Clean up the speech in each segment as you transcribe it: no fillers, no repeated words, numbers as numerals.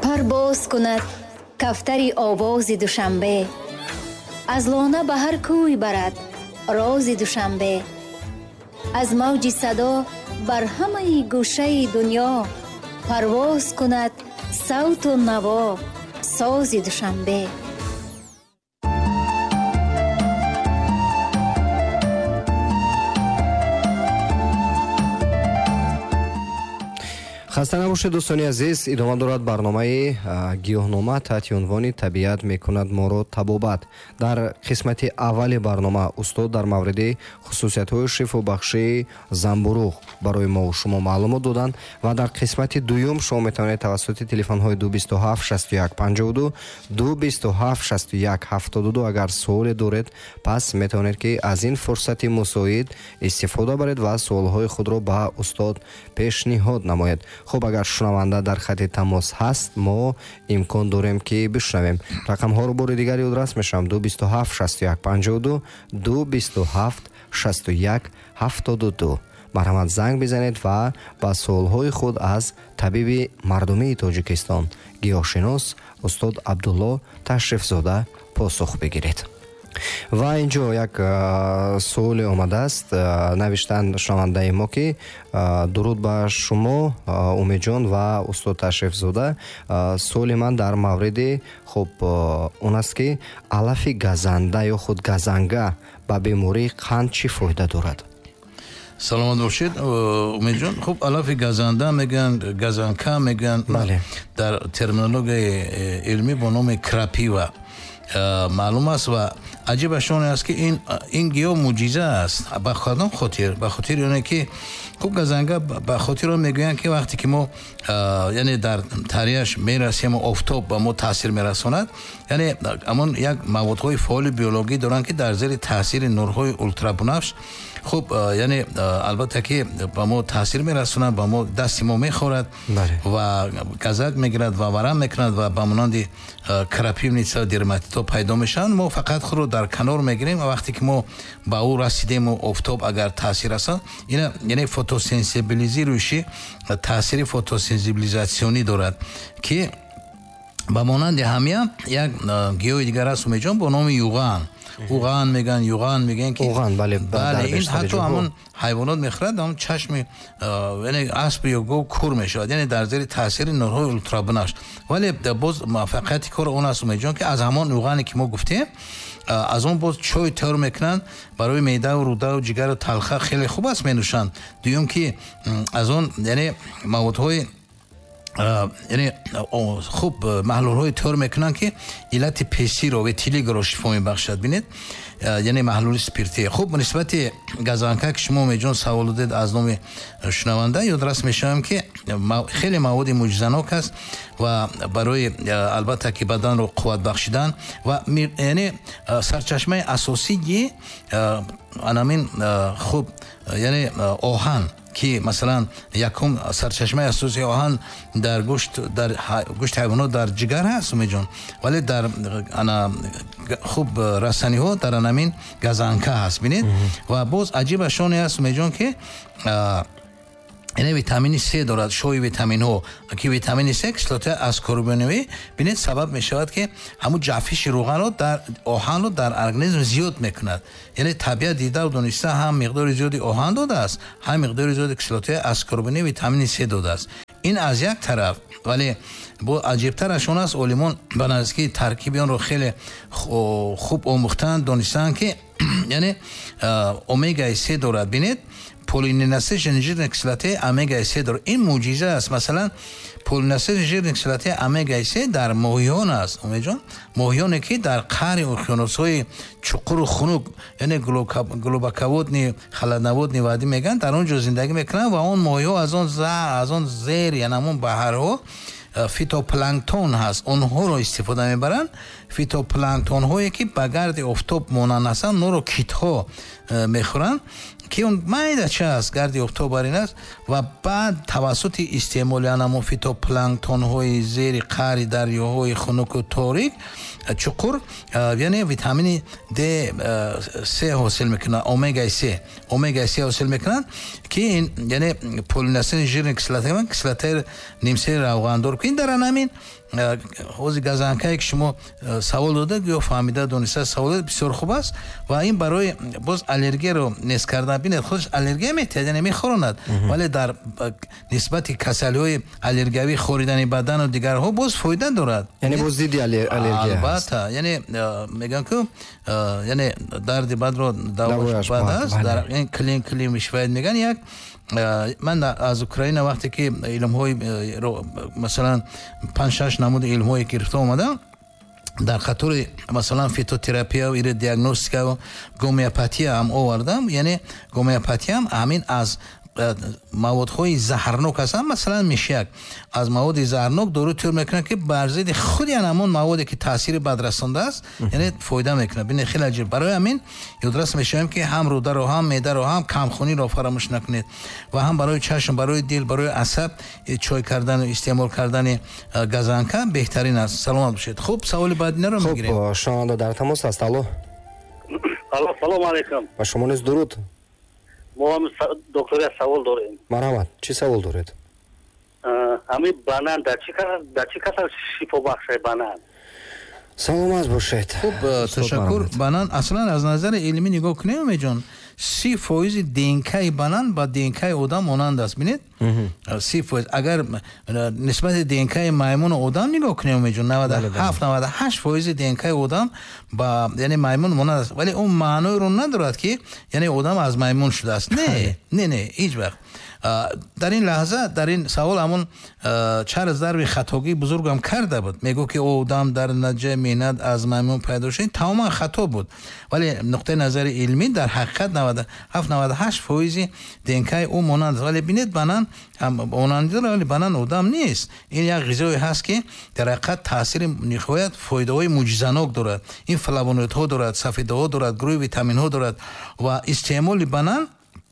парвоз кунад кафтари овози душанбе. аз лона ба ҳар кӯй барад рози душанбе. аз мавҷи садо бар ҳамаи гӯшаи дунё парвоз кунад савту наво сози душанбе. хаста набошед дӯстони азиз, идома дорад барномаи гиёҳнома таҳти унвони табиат мекунад моро табобат. дар қисмати аввали барнома устод дар мавриди хусусиятҳои шифобахшии занбурӯғ барои мо шумо маълумот доданд ва дар қисмати дуюм шумо метавонед тавассути телефонҳои 227 61 52 227 61 72 агар суоле доред пас метавонед ки аз ин фурсати мусоид истифода баред ва суолҳои худро ба устод пешниҳод намоед. خب اگر شنونده در خط تماس هست ما امکان داریم که بشنویم. رقم ها رو بار دیگر یادداشت میشم 227 61 52 227 61 72. مرحمت زنگ بزنید و با سوالهای خود از طبیب مردمی تاجیکستان گیاهشناس استاد عبدالله تشریف زاده پاسخ بگیرید. و اینجا یک سوال آمده است. نوشتن شنونده ما که درود به شما امید جان و استاد تشریف زاده. سوال من در مورد خب اون است که علف گزنده یا خود گزنگه به بیماری قند چی فایده دارد؟ سلامت باشید امید جان. خب علف گزنده میگن، گزنکه میگن. بله. در ترمینولوژی علمی با نام کراپیوا معلوم است و عجیبشون است که این گیاه معجزه است. به خاطر یعنی که خوب گزنگه به خاطر میگوین که وقتی که ما یعنی در تریاش میرسیم و آفتاب به ما تاثیر میرساند، یعنی همون یک موادهای فعال بیولوژی دارن که در زیر تاثیر نورهای اولترابنفش خب یعنی البته که به ما تاثیر میرسونه، به ما دست ما میخورد و گزک میگیرد و ورم میکند و به مانند کراپیو نیست درماتیتا پیدا میشن. ما فقط خود رو در کنار میگیریم و وقتی که ما به او رسیدیم و آفتاب اگر تاثیر رساند، اینا یعنی فوتوسنسیبیلیزی روشی تاثیر فوتوسنسیبیلیزاسیونی دارد که به مانند همین یک گیاه دیگر است میجون با نام یوغان. اوغان میگن که اوغان بله این حتی همون حیوانات میخورد، همون چشم یعنی اسب یا گو کور میشود، یعنی در زیر تاثیر نورهای اولترابنفش. ولی باز موفقیت کار اون است میجون که از همان اوغانی که ما گفتیم از اون باز چای تیار میکنن برای معده و روده و جگر و تلخه خیلی خوب است مینوشن. دوم که از اون یعنی موادهای یعنی خوب محلول های تیار میکنن که علت پیسی رو و تیلیگ رو شفا میبخشد. بینید یعنی محلول سپیرتی. خوب نسبت گزنکه که شما میجون سوال دید از نام شنونده یادداشت میشم که خیلی مواد معجزه‌ناک است و برای البته که بدن رو قوت بخشیدن و یعنی سرچشمه اساسی انامین خوب یعنی آهن که مثلا یکم سرچشمه اساسی آهن در گوشت حیوانات در جگر هست میجون، ولی در خوب رسانی ها در انامین گزنکه هست. بینید و باز عجیب شانی هست میجون که یعنی ویتامین C دارد. شوی ویتامین ها که ویتامین C کسلات اسکوربینوی بینید سبب می شود که همون جفش روغن رو در آهن رو در ارگانیسم زیاد میکند. یعنی طبیعت دیده و دانسته هم مقدار زیادی آهن داده است، هم مقدار زیادی کسلات اسکوربینوی ویتامین C داده است. این از یک طرف، ولی با عجیبتر اشون است علمان به نزدیکی ترکیب آن رو خیلی خوب آموختن، دانستن که یعنی اومگا 3 دارد. بینید پولینیساژن ژیر کسلات امگا 3 دارد. این معجزه است. مثلا پولینیساژن ژیر کسلات امگا 3 در ماهیان است. امیدوارم ماهیانی که در قعر اقیانوس‌های چقر و خنک یعنی گلوباکوودنی خلدنوودنی وادی میگن در اونجا زندگی میکنن و اون ماهی‌ها از اون زیر یعنی اون بحرها فیتوپلانکتون هست، اونها رو استفاده میبرن. فیتوپلانکتون هایی که به گرد آفتاب مانند هستن اون رو کیت ها میخورن که اون مایده چه است گرد آفتاب برین است و بعد توسط استعمال همون فیتوپلانکتون های زیر قعر دریاهای خنک و تاریک چقر یعنی ویتامین D3 حاصل میکنن، اومگا 3 حاصل میکنن که این یعنی پولیناسیون ژیرن کسلاتای نیمسه روغندور که این در همین حوزه گزانکایی که شما سوال داده یا فهمیده دونسته سوال بسیار خوب است و این برای باز الرژی رو نیست کردن ببینید خودش الرژی میتهد یعنی میخوراند ولی در نسبت کسلی‌های الرژیوی خوردن بدن و دیگرها باز فایده دارد یعنی باز ضد الرژی البته یعنی میگن که یعنی درد بد رو دواش بد است در این کلیم شفاید میگن یک من از اوکراین وقتی که علم‌های مثلا 5-6 نمود علم‌های گرفته اومدم در خطور مثلا فیتوتراپی و ایره دیاگنوستیکا و گومیوپاتی هم آوردم یعنی گومیوپاتی هم همین از موادهای زهرناک هستن مثلا میشک از مواد زهرناک دارو تور میکنه که بر ضد خود همون موادی که تاثیر بد رسانده است یعنی فایده میکنه ببین خیلی عجیب برای همین یادرس میشم که هم روده رو هم معده رو هم کمخونی رو فراموش نکنید و هم برای چشم برای دل برای عصب چای کردن و استعمال کردن گزانکا بهترین است سلامت باشید خوب سوال بعدی رو میگیریم خب شما در تماس هست الو سلام علیکم با شما نیز درود ما هم دکتر سوال داریم مرحمت چی سوال دارید همین بانان در چی کسر شفا بخشه بانان سلامت باشید خوب تشکر بانان اصلا از نظر علمی نگاه کنیم میجان 30% دینکای بانان با دینکای آدم مانند است ببینید 30% اگر نسبت دینکای میمون و آدم نگاه کنیم میجان 97-98% دینکای آدم با یعنی میمون مانند است ولی اون معنی رو ندارد که یعنی آدم از میمون شده است نه هیچ وقت در این لحظه در این سوال همون چارلز داروین خطاگی بزرگم کرده بود میگو که آدم در نتیجه مهنت از میمون پیدا شد تماما خطا بود ولی نقطه نظر علمی در حقیقت 97-98% دینکای او مانند ولی ببینید بانان مانند ولی بانان آدم نیست این یک غذایی هست که در حقیقت تاثیر نهایت فایده‌های معجزه‌ناک دارد این فلاوونویدها دارد سفیدها دارد گروه ویتامین ها دارد و استعمال بانان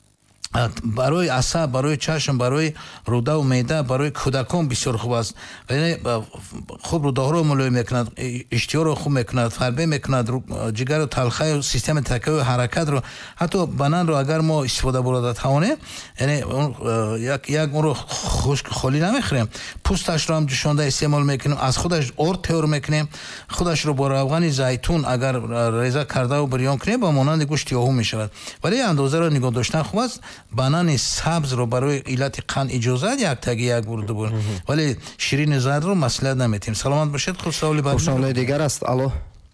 برای عصب برای چشم برای روده و معده برای کودکان بسیار خوب است یعنی خوب روده ها رو ملایم میکند اشتها رو خوب میکند فربه میکند جگر و تلخه و سیستم تکه و حرکت رو حتی بانان رو اگر ما استفاده برده توانه یعنی یک اون رو خشک خالی نمیخوریم پوستش رو هم جوشانده استعمال میکنیم از خودش ارد تیار میکنیم خودش رو با روغن زیتون اگر ریزه کرده و بریان کنیم با مانند گوشت یاهو میشود ولی اندازه رو نگاه داشتن خوب است بانان سبز رو برای علت قند اجازه یک تگی یک برده بود ولی شیرین زرد رو مصلحت نمیتیم سلامت باشید خود سوال بعد خوشنامه دیگر است الو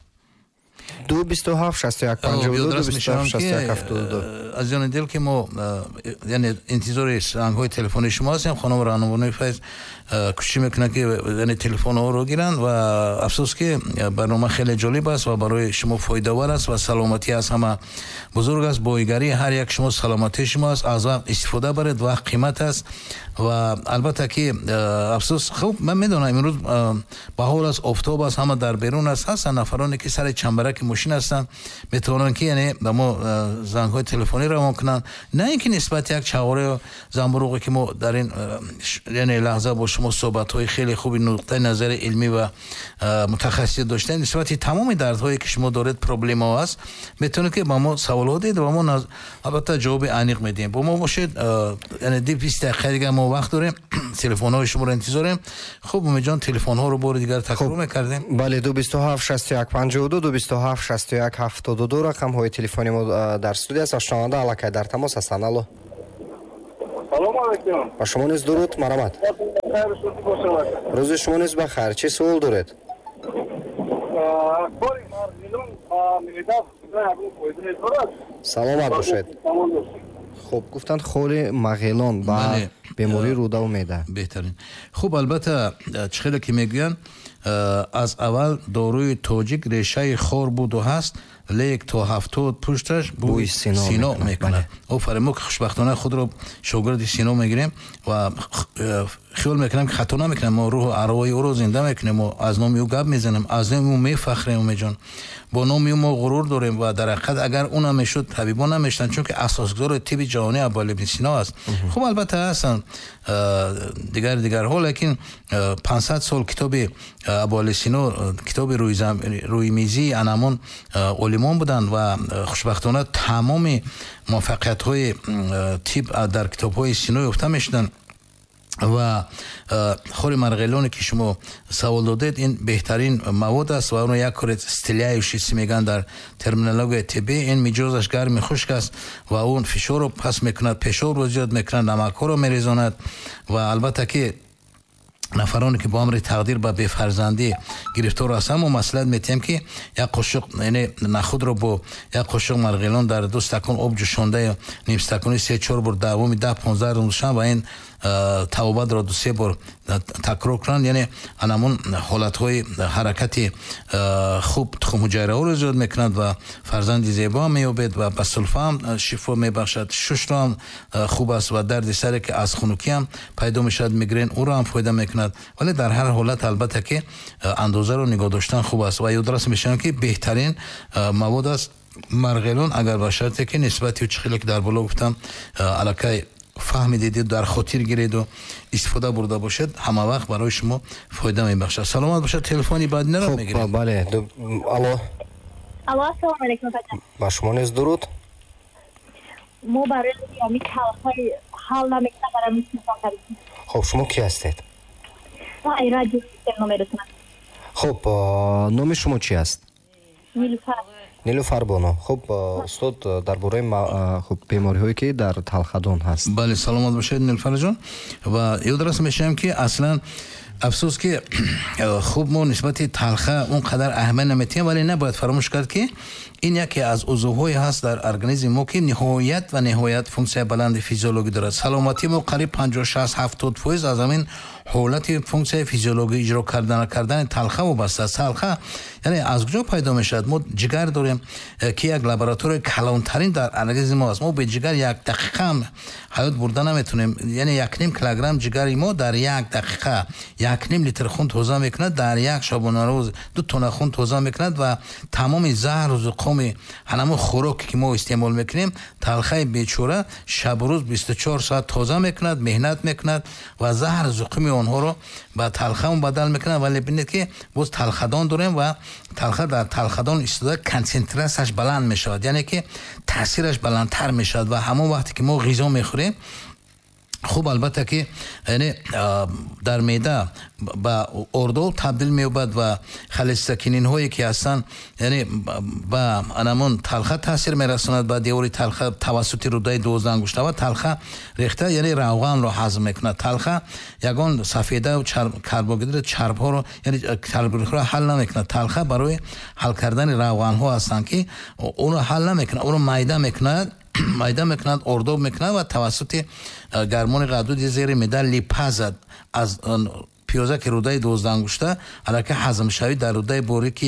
227 61 52 227 61 72 از جان دل که ما یعنی انتظار رنگ‌های تلفنی شما هستیم خانم راهنمای فیض کوشش میکنه که یعنی تلفن ها رو گیرن و افسوس که برنامه خیلی جالب است و برای شما فایده ور است و سلامتی از همه بزرگ است بایگری هر یک شما سلامتی شما است از وقت استفاده برید وقت قیمت است و البته که افسوس خوب من میدونم امروز بهار است آفتاب است همه در بیرون است هستن نفرانی که سر چنبرک ماشین هستن میتونن که یعنی به ما زنگ های تلفنی رو کنن نه اینکه نسبت یک چهاره زنبروغی که ما در این یعنی لحظه با شما صحبت های خیلی خوبی نقطه نظر علمی و متخصصی داشتن نسبت تمام دردهایی که شما دارید پروبلم ها است میتونه که با ما سوالات دید و ما البته جواب عمیق میدیم با ما باشید یعنی 20 دقیقه دیگه ما وقت داریم تلفن های شما رو انتظاریم خوب امیدوارم تلفن ها رو بار دیگر تکرار میکردیم بله 227 61 52 227 61 72 رقم های تلفنی ما در استودیو است شنونده علاقه در تماس هستند الو سلام علیکم با شما نیز درود مرحمت روز شما نیز بخیر چه سوال دارید سلامت باشید خب گفتند خول مغیلان با بیماری روده و معده بهترین خب البته چخیلی که میگوین از اول داروی تاجیک ریشه خور بود و هست لیک تا 70 پشتش بوی سینا میکنه او فرمو که خوشبختانه خود رو شاگرد سینا میگیریم و خیال میکنم که خطا نمیکنم ما روح ارواحی او رو زنده میکنیم و از نامی او گپ میزنیم از نامی او میفخریم جان با نامی او ما غرور داریم و در حقیقت اگر اون میشد طبیبان نمیشدن چون که اساسگذار طب جهانی ابوالابن سینا است خب البته هستن دیگر ها لیکن 500 سال کتاب Абуалисино китоби рӯймизии анамон олимон буданд ва хушбахтона тамоми муваффақиятҳои тиб дар китобҳои Сино ёфта мешуданд. ва хори марғелоне ки шумо савол додед ин беҳтарин мавод аст ва оно як кори стиляюшиси меган дар терминологияи тиббӣ. ин миҷозаш гарми хушк аст ва он фишорро паст мекунад, пешобро зиёд мекунад, намакҳоро мерезонад ва албатта ки нафароне ки бо амри тақдир ба бефарзандӣ гирифтор ҳастанд мо маслиҳат метиҳем ки як қошуқ нахудро бо як қошуқ марғелон дар 2 стакон об ҷӯшонда нимстакони 3-4 бор давоми 10-15 рӯз нӯшанд ва ин тавбатро 2-3 бор такрор кунанд, яъне анамон ҳолатҳои ҳаракати хуб тухмҳуҷайраҳоро зиёд мекунад ва фарзанди зебо ҳам меёбед ва ба сулфа ҳам шифо мебахшад. шушро ҳам хуб аст ва дарди саре ки аз хунукӣ ҳам пайдо мешавад, мигрен уро ҳам фоида мекунад. вале дар ҳар ҳолат албатта ки андозаро нигоҳ доштан хуб аст ва ёдрас мешавам ки беҳтарин мавод аст марғелон, агар ба шарте ки нисбати чхеле ки дар боло гуфтам аллакай фаҳмидед, дар хотир гиреду истифода бурда бошад, ҳама вақт барои шумо фоида мебахшад. саломат бошад. телефони баъдинаро мегирем. бале. алло, ассалому алайкум. ба шумо низ дуруд. мо барои ями талхай ҳал намекунам мисмон каридем. хоб шумо ки ҳастед? мо ай радио систем номеротон. хоб номи шумо чи аст? Нилуфар. Нилуфар боно. хоб устод дар бораи хоб бемориҳое ки дар талхадон ҳаст. бале, саломат бошед Нилуфар ҷон. ва ёдрас мешавам ки аслан афсӯс ки хуб мо нисбати талха он қадар аҳамият наметиҳем, вале набояд фаромӯш кард ки ин яке аз узвҳое ҳаст дар организми мо ки ниҳоят ва ниҳоят функсияи баланди физиологӣ дорад. саломатии мо қариб 50-60-70% аз ҳамин ҳолати функсияи физиологӣ иҷро кардани талха вобаста аст. талха яъне аз куҷо пайдо мешавад? мо ҷигар дорем ки як лабораторияи калонтарин дар организми мо аст. мо бе ҷигар як дақиқа ҳам ҳаёт бурда наметонем. яъне 1.5 килограмм ҷигари мо дар як дақиқа 1.5 литр хун тоза мекунад, дар як шабонарӯз 2 тонна хун тоза мекунад ва тамоми заҳру зуқуми ҳанамон хӯроке ки мо истеъмол мекунем талхаи бечора шабрӯз 24 соат тоза мекунад, меҳнат мекунад ва заҳру зуқуми онҳоро ба талха мубаддал мекунад. вале бинед ки боз талхадон дорем ва талха дар талхадон истода консентрасияш баланд мешавад, яъне ки таъсираш баландтар мешавад ва ҳамон вақте ки мо ғизо мехӯрем хуб албатта ки яъне дар меъда ба ордоб табдил меёбад ва холестакининҳое ки ҳастанд яъне ба анамон талха таъсир мерасонад, ба девори талха тавассути рӯдаи 12 ангуштава ва талха рехта яъне равғанро ҳазм мекунад. талха ягон сафедау карбогидрат чарбҳоро яъне карбоҳидратро ҳал намекунад. талха барои ҳал кардани равғанҳо ҳастанд ки онро ҳал намекунад, онро майда мекунад, ордоб мекунад ва тавассути гармони ғадуди зери меъда липаза аз пиёза ки рӯдаи 12 ангушта аллакай ҳазмшавӣ дар рӯдаи борики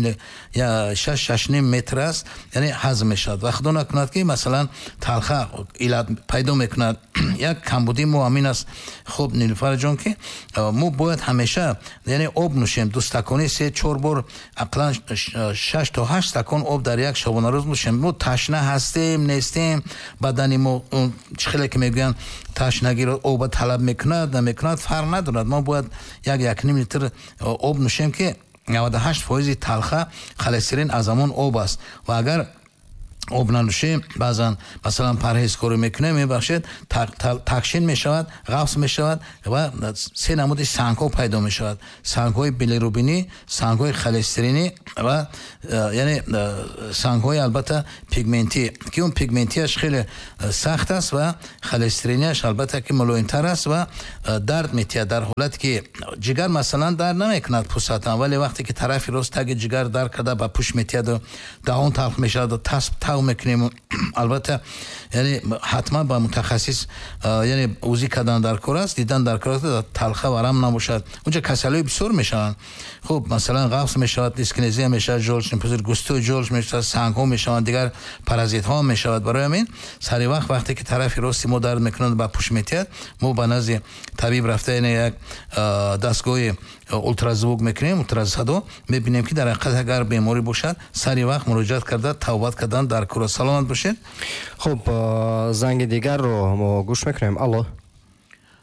6.5 метр аст, яъне ҳазм мешавад ва худо накунад ки масалан талха иллат пайдо мекунад. як камбуди мо ҳамин аст. хуб Нилуфар ҷон ки мо бояд ҳамеша яъне об нӯшем 2 стакони 3-4 бор ақлан 6 то 8 стакон об дар як шабонарӯз нӯшем. мо ташна ҳастем нестем, бадани мо чихеле ки мегӯянд ташнагиро оба талаб мекунад намекунад фарқ надорад. мо бояд 1.5 литр об нӯшем ки 98% талха холестерин аз ҳамон об аст ва агар об нанӯшем баъзан масалан парҳезкорӣ мекунем мебахшед такшин мешавад, ғафс мешавад ва се намуди сангҳо пайдо мешавад. сангҳои билирубинӣ, сангҳои холестеринӣ ва яъне сангҳои албатта пигментӣ ки он пигментияш хеле сахт аст ва холестериниаш албатта ки мулоимтар аст ва дард метиҳад дар ҳолате ки ҷигар масалан дард намекунад пӯсатан, вале вақте ки тарафи рост таги ҷигар дард карда ба пӯш метиҳаду даҳон талх мешаваду мекунем. албатта яъне ҳатман ба мутахассис яъне ӯзӣ кардан дар кор аст, дидан дар кор аст, талха варам набошад. унҷа касалиҳои бисёр мешаванд. хуб масалан ғафс мешавад, дискинезия мешавад, ҷолшнипозир густои ҷолш мешавад, сангҳо мешаванд, дигар паразитҳо ҳам мешавад. барои ҳамин сари вақт вақте ки тарафи рости мо дард мекунад ба пӯш метиҳад, мо ба назди табиб рафта яъне як дастгоҳи ултразвук мекунем, ултразадо мебинем ки дар ҳақиқат агар беморӣ бошад сари вақт муроҷиат карда тавбат кардан дар кор. саломат бошед. хуб занги дигарро мо гӯш мекунем. алло,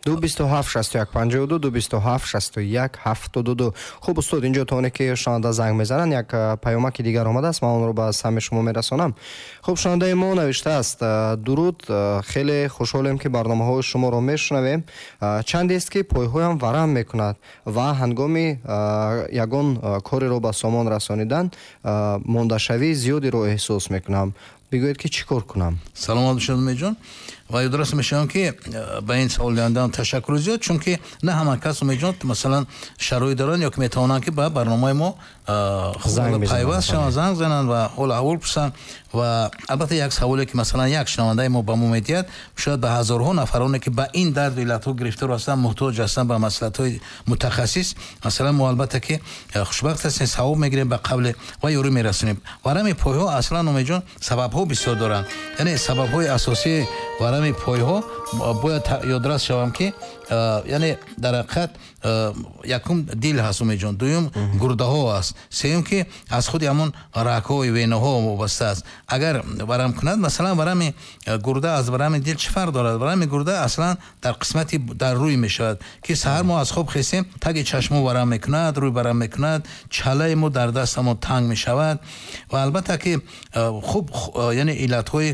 227 227 72. хуб устод, инҷо то оне ки шунаванда занг мезананд, як паёмаки дигар омадааст, ман онро ба сами шумо мерасонам. хуб, шунавандаи мо навиштааст: дуруд, хеле хушҳолем ки барномаҳои шуморо мешунавем. Чандест ки пойҳоям варам мекунад ва ҳангоми ягон кореро ба сомон расонидан мондашавии зиёдеро эҳсос мекунам. бигӯед ки чӣ кор кунам? саломат бошед умедҷон. ва ёдраст мешавам ки ба ин савол диҳандаам ташаккури зиёд, чунки на ҳама кас умедҷон масалан шароит доранд ё ки метавонанд ки ба барномаи мо пайваст шаванд, занг зананд ва ҳол аҳвол пурсанд. ва албатта як саволе ки масалан як шунавандаи мо ба мо медиҳад, шояд ба ҳазорҳо нафароне ки ба ин дарду иллатҳо гирифтор ҳастанд, муҳтоҷ ҳастанд ба маслиҳатҳои мутахассис. масалан мо албатта ки хушбахт ҳастем, савоб мегирем ба қабле ва ёрӣ мерасонем. варами пойҳо аслан умедҷон сабабҳо бисёр доранд. яъне сабабҳои асосии варами пойҳо бояд ёдрас шавам ки яъне дар ҳақиқат якум дил ҳаст умедҷон, дуюм гурдаҳо аст, сеюм ки аз худи ҳамон рагҳои венаҳо вобаста аст. агар варам кунад, масалан варами гурда аз варами дил чӣ фарқ дорад? варами гурда аслан дар қисмати дар рӯй мешавад ки саҳар мо аз хоб хестем, таги чашмо варам мекунад, рӯй варам мекунад, чалаи мо дар дастамон танг мешавад. ва албатта ки хуб яъне иллатҳои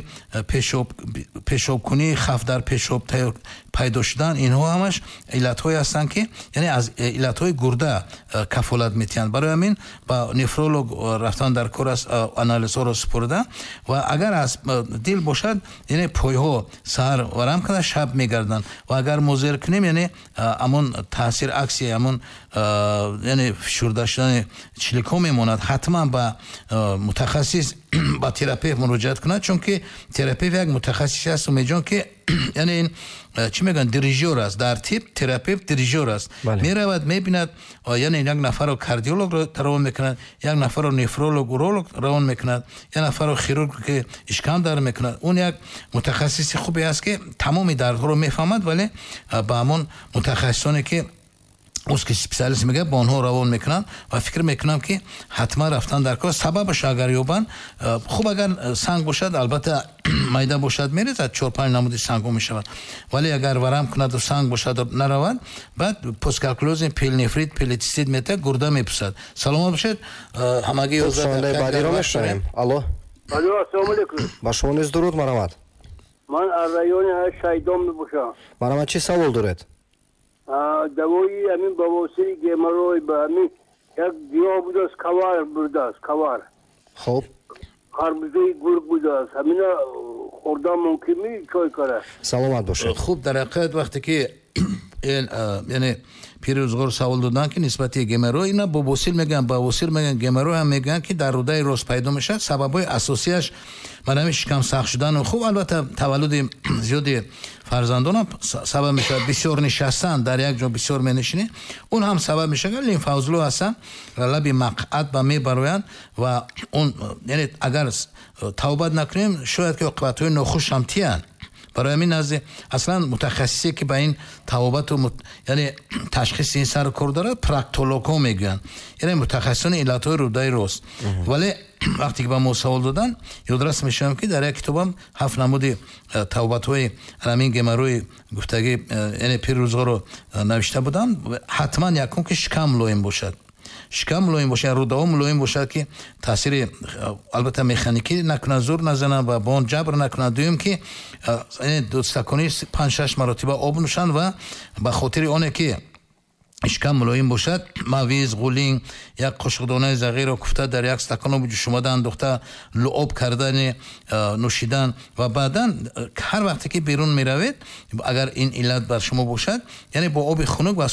пешобкунӣ, хаф дар пешоб пайдо шудан, инҳо ҳамаш иллатҳое ҳастанд ки яъне аз иллатҳои гурда кафолат метиҳанд. барои ҳамин ба нефролог рафтан дар кор аст, анализҳоро супурда. ва агар аз дил бошад, яъне пойҳо саҳар варам кунад, шаб мегарданд. ва агар мо зер кунем, яъне амон таъсир акси амон яъне фишурда шудани чиликҳо мемонад. ҳатман ба мутахассис ба терапевт муроҷиат кунад, чунки терапевт як мутахассис аст умедҷон ки яъне ин чӣ мегӯянд, дирижёр аст. дар тиб терапевт дирижёр аст. меравад мебинад, яъне як нафарро кардиолог равон мекунад, як нафарро нефролог, уролог равон мекунад, як нафарро хирург ки ишкам дар мекунад. он як мутахассиси хубе аст ки тамоми дардҳоро мефаҳмад, вале ба ҳамон мутахассисоне ки узки специалист мега ба онҳо равон мекунам ва фикр мекунам ки ҳатман рафтан дар кор. сабабаш агар ёбанд, хуб агар санг бошад, албатта майда бошад мерезад, 4-5 намуди сангҳо мешавад. вале агар варам кунад ва санг бошад наравад, баъд посткалкулозин пилнефрит, пилитисид мета, гурда мепусад. саломат бошед. ҳамаги ёздаи баъдиро мешунем. алло, ассалому алайкум. ба шумо низ дуруд. марамат. ман аз райони шайдон мебошам. марамат, чӣ савол доред? давои ҳамин бавосири геморрой ба ҳамин як гиёҳ будааст, кавар будааст, кавар. хуб, харбузаи гург будааст. ҳамина хӯрдан мумкин ми чой кара? саломат бошед. хуб, дар ҳақиқат вақте ки яъне пирӯзгор савол доданд ки нисбати геморрой, ина бовосил мегӯянд, бовосил мегӯянд, геморрой ҳам мегӯянд ки дар рӯдаи рост пайдо мешавад. сабабҳои асосияш манами шикам сахт шудану, хуб албатта таваллуди зиёди фарзандонам сабаб мешавад. бисёр нишастан, дар як ҷо бисёр менишинӣ, он ҳам сабаб мешавад. лимфаузлу ҳастанд, лаби мақъат ба мебароянд ва он яъне агар тавбат накунем, шояд ки оқибатҳои нохуш ҳам тиянд. барои ҳамин назди аслан мутахассисе ки ба ин тавобату яъне ташхиси ин сар кор дорад, проктологҳо мегӯянд, яъне мутахассисони иллатҳои рӯдаи рост. вале вақте ки ба мо савол доданд, ёдрас мешавам ки дар як китобам 7 намуди тавбатҳои ҳамин геморрой гуфтагӣ яъне пирӯзгоро навишта будам. ҳатман якум ки шикам мулоим бошад. шикам мулоим бошад, рӯдаҳо мулоим бошад ки таъсири албатта механикӣ накунад, зур назанад ва ба он ҷабр накунад. дуюм ки дустакони 5-6 маротиба об нӯшанд ва ба хотири оне ки ишкам мулоим бошад, мавиз, ғулин, як қошиқдонаи зағирро куфта дар як стакон оби ҷӯшомада андохта, луоб кардани нӯшидан ва баъдан ҳар вақте ки берун меравед, агар ин иллат бар шумо бошад, яъне бо оби хунук ва